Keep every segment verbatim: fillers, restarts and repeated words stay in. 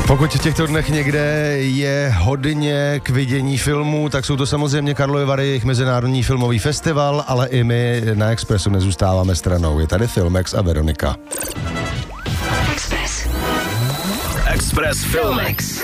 Pokud v těchto dnech někde je hodně k vidění filmů, tak jsou to samozřejmě Karlovy Vary, jejich mezinárodní filmový festival, ale i my na Expressu nezůstáváme stranou. Je tady Filmex a Veronika. Express. Express Filmex.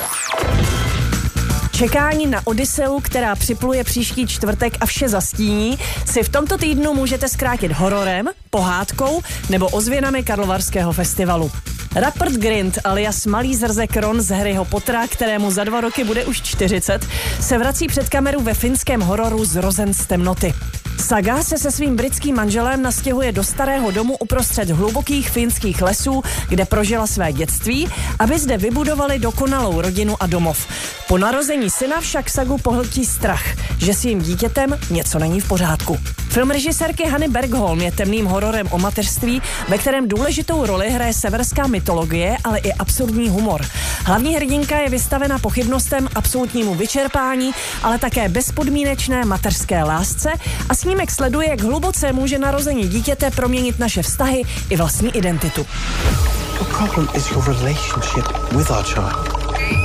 Čekání na Odysseu, která připluje příští čtvrtek a vše zastíní, si v tomto týdnu můžete zkrátit hororem, pohádkou nebo ozvěnami Karlovarského festivalu. Rupert Grint alias Malý zrzek Ron z Harryho Pottera, kterému za dva roky bude už čtyřicet, se vrací před kameru ve finském hororu Zrozen z temnoty. Saga se se svým britským manželem nastěhuje do starého domu uprostřed hlubokých finských lesů, kde prožila své dětství, aby zde vybudovali dokonalou rodinu a domov. Po narození syna však Sagu pohltí strach, že s jejím dítětem něco není v pořádku. Film režisérky Hany Bergholm je temným hororem o mateřství, ve kterém důležitou roli hraje severská mytologie, ale i absurdní humor. Hlavní hrdinka je vystavena pochybnostem, absolutnímu vyčerpání, ale také bezpodmínečné mateřské lásce a snímek sleduje, jak hluboce může narození dítěte proměnit naše vztahy i vlastní identitu. The problem is your relationship with our child.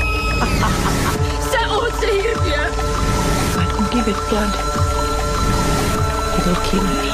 Se oot se hirviö? I can give it blood. It will kill me.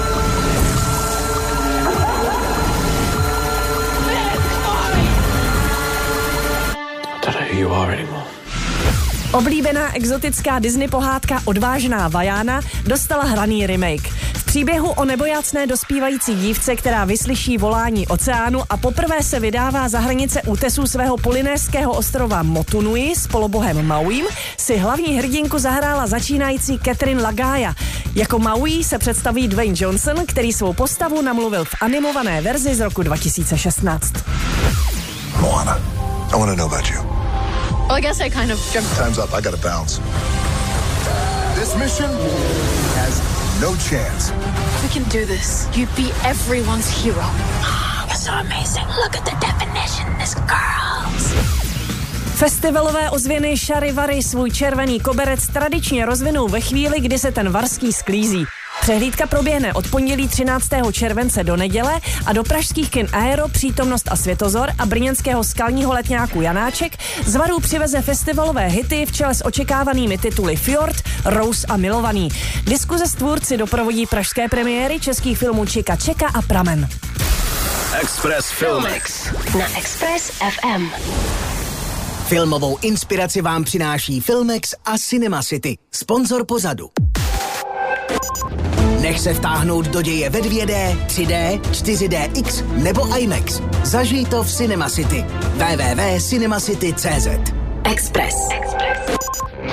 I don't know who you are anymore. Oblíbená exotická Disney pohádka Odvážná Vajana dostala hraný remake. V příběhu o nebojácné dospívající dívce, která vyslyší volání oceánu a poprvé se vydává za hranice útesů svého polynéského ostrova Motunui s polobohem Mauim, si hlavní hrdinku zahrála začínající Catherine Lagaya. Jako Maui se představí Dwayne Johnson, který svou postavu namluvil v animované verzi z roku dva tisíce šestnáct. Moana, I want to know about you. Well, I guess I kind of jumped. Time's up. I gotta bounce. This mission has no chance. We can do this. You be everyone's hero. You're so amazing. Look at the definition, this girls. Festivalové ozvěny Charivari svůj červený koberec tradičně rozvinou ve chvíli, kdy se ten varský sklízí. Přehlídka proběhne od pondělí třináctého července do neděle a do pražských kin Aero, Přítomnost a Světozor a brněnského skalního letňáku Janáček z Varů přiveze festivalové hity v čele s očekávanými tituly Fjord, Rose a Milovaný. Diskuze s tvůrci doprovodí pražské premiéry českých filmů Čika Čeka a Pramen. Express Filmex. Na Express F M. Filmovou inspiraci vám přináší Filmex a Cinema City, sponzor pořadu. Nech se vtáhnout do děje ve dvě dé, tři dé, čtyři dé X nebo IMAX. Zažij to v Cinema City. w w w tečka cinemacity tečka cz. Express. Express.